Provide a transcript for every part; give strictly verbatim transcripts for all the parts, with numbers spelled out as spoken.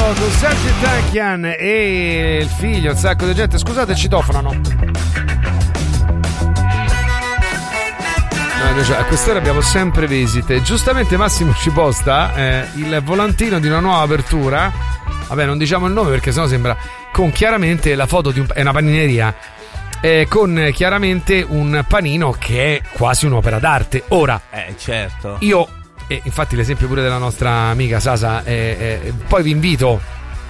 con Sergio Tankian e il figlio, un sacco di gente. Scusate, citofonano. No, cioè, a quest'ora abbiamo sempre visite. Giustamente Massimo ci posta eh, il volantino di una nuova apertura. Vabbè, non diciamo il nome perché sennò sembra. Con chiaramente la foto di un, è una panineria. Eh, con chiaramente un panino che è quasi un'opera d'arte. Ora, eh, certo. Io, eh, infatti, l'esempio pure della nostra amica Sasa, eh, eh, poi vi invito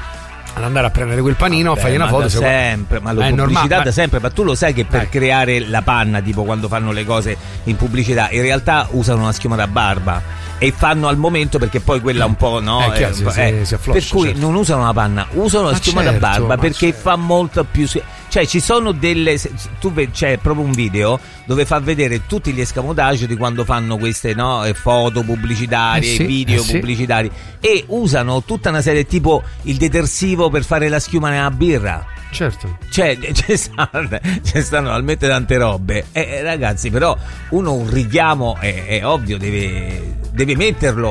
ad andare a prendere quel panino, Vabbè, fai una ma foto. da sempre, ma lo è pubblicità normale, da sempre. Ma tu lo sai che per Dai. creare la panna, tipo quando fanno le cose in pubblicità, in realtà usano una schiuma da barba. E fanno al momento perché poi quella un po', no? Eh, chiaro, eh, si- eh, si- si affloscia, per cui certo. non usano la panna, usano la Ma schiuma certo, da barba ma perché certo. fa molto più. Cioè, ci sono delle. Tu vedi, c'è proprio un video dove fa vedere tutti gli escamotage di quando fanno queste, no? eh, foto pubblicitarie, Eh sì, video eh sì. pubblicitari. E usano tutta una serie tipo il detersivo per fare la schiuma nella birra. Certo. Cioè, ci stanno, ci stanno talmente tante robe. Eh, eh, ragazzi, però uno un richiamo è, è ovvio, deve, deve metterlo.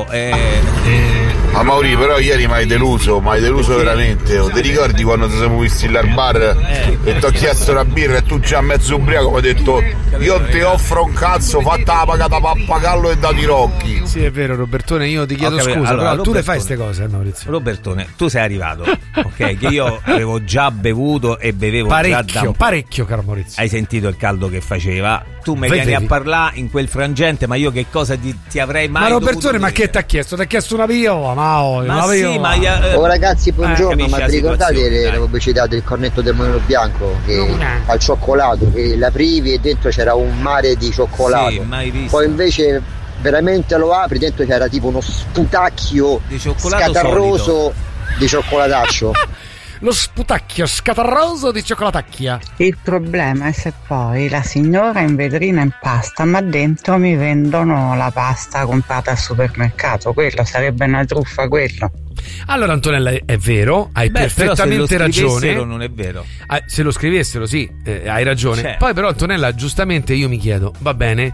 Eh. Ma Mauri, però ieri mi hai deluso, mi hai deluso veramente. Oh, ti ricordi quando ci siamo visti al bar e ti ho chiesto una birra e tu già mezzo ubriaco mi hai detto io ti offro un cazzo, fatta la pagata pappagallo e da tirocchi. Sì, è vero, Robertone, io ti chiedo Ho capito. scusa, Allora, però tu le Robertone. fai queste cose, eh, Maurizio. Robertone, tu sei arrivato, ok? Che io avevo già bevuto e bevevo già Parecchio, da un... parecchio, caro Maurizio. Hai sentito il caldo che faceva? Tu mi Vedevi. vieni a parlare in quel frangente, ma io che cosa ti, ti avrei mai Ma dovuto Robertone, ma dire? che ti ha chiesto? Ti ha chiesto una viola, ma oh, Ma una sì, viola. ma io- eh, Oh ragazzi, buongiorno, capisci ma la vi ricordate situazione, le- dai. la pubblicità del cornetto del mulino bianco che No. al cioccolato, che l'aprivi e dentro c'era un mare di cioccolato, Sì, mai visto. poi invece veramente lo apri, dentro c'era tipo uno sputacchio Di cioccolato scatarroso solido. di cioccolataccio. Lo sputacchio scatarroso di cioccolatacchia. Il problema è se poi la signora in vetrina impasta, ma dentro mi vendono la pasta comprata al supermercato. Quello sarebbe una truffa, quello. Allora Antonella, è vero, hai Beh, però se lo perfettamente ragione. scrivessero non è vero. Ah, se lo scrivessero, sì, eh, hai ragione. Certo. Poi però Antonella, giustamente io mi chiedo, va bene,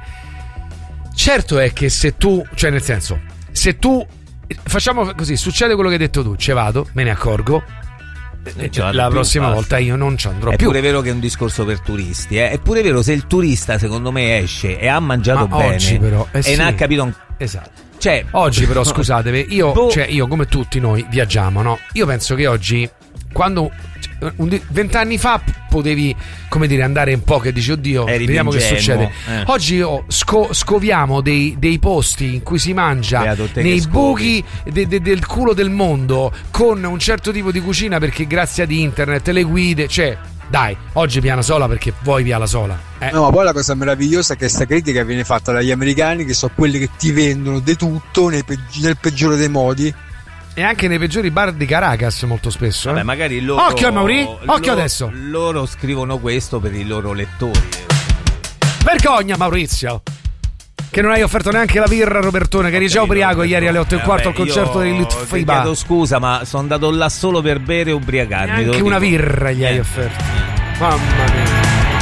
certo è che se tu, cioè nel senso, se tu, facciamo così, succede quello che hai detto tu, ci vado, me ne accorgo, Non ci vado la più, prossima basta. volta io non ci andrò È più. pure vero che è un discorso per turisti, eh? È pure vero se il turista secondo me esce e ha mangiato Ma bene oggi però, eh e sì. non ha capito un... Esatto. Cioè, Oggi però scusatevi, io, Boh. cioè, io come tutti noi viaggiamo, no? Io penso che oggi, quando un di- vent'anni fa potevi, come dire, andare un po' che dici oddio, Eri vediamo che ingenuo, succede. eh. Oggi oh, sco- scoviamo dei, dei posti in cui si mangia Beato te nei che scovi. buchi de- de- del culo del mondo con un certo tipo di cucina perché grazie ad internet, le guide, cioè dai, oggi piana sola perché vuoi piana sola. Eh. No, ma poi la cosa meravigliosa è che questa critica viene fatta dagli americani, che sono quelli che ti vendono di tutto nei peggi- nel peggiore dei modi. E anche nei peggiori bar di Caracas molto spesso. eh. vabbè, magari loro... Occhio, Mauri, occhio loro- adesso. Loro scrivono questo per i loro lettori. Vergogna Maurizio, che non hai offerto neanche la birra a Robertone, che eri già ubriaco ieri alle otto e un quarto al Eh, vabbè, concerto io dei ti Litfiba. chiedo scusa, ma sono andato là solo per bere e ubriacarmi. te Neanche lo una dico. birra gli hai Eh. offerto. Mamma mia.